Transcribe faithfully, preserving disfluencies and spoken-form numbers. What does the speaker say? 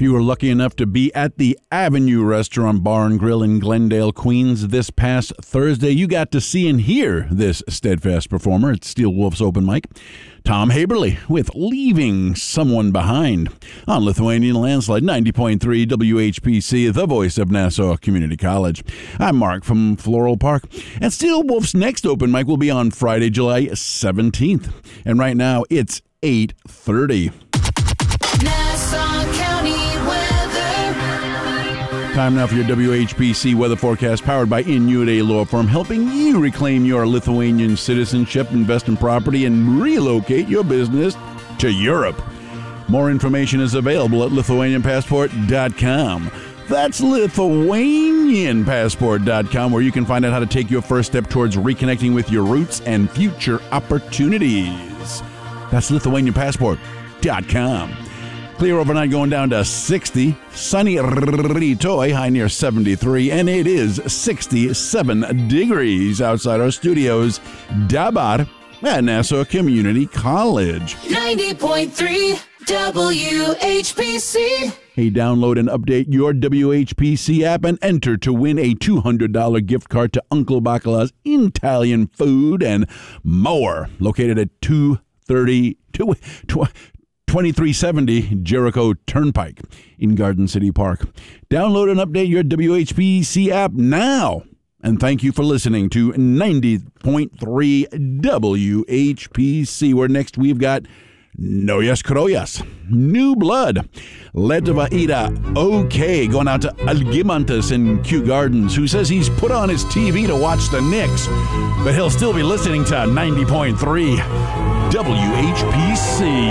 you were lucky enough to be at the Avenue Restaurant Bar and Grill in Glendale, Queens this past Thursday, you got to see and hear this steadfast performer at Steel Wolf's open mic, Tom Haberly, with Leaving Someone Behind on Lithuanian Landslide ninety point three W H P C, the voice of Nassau Community College. I'm Mark from Floral Park, and Steel Wolf's next open mic will be on Friday, July seventeenth. And right now, it's eight thirty. Nassau County weather. Time now for your W H P C weather forecast, powered by Inuit Law Firm, helping you reclaim your Lithuanian citizenship, invest in property, and relocate your business to Europe. More information is available at lithuanian passport dot com. That's lithuanian passport dot com, where you can find out how to take your first step towards reconnecting with your roots and future opportunities. That's lithuanian passport dot com. Clear overnight, going down to sixty. Sunny Rytoj, high near seventy-three, and it is sixty-seven degrees outside our studios. Dabar at Nassau Community College. ninety point three W H P C. Hey, download and update your W H P C app and enter to win a two hundred dollars gift card to Uncle Bacala's Italian Food and More, located at two thirty, twenty-three seventy Jericho Turnpike in Garden City Park. Download and update your W H P C app now. And thank you for listening to ninety point three W H P C, where next we've got Noyas Kroyas, New Blood, Letova Ida, OK, going out to Algimantas in Kew Gardens, who says he's put on his T V to watch the Knicks, but he'll still be listening to ninety point three W H P C.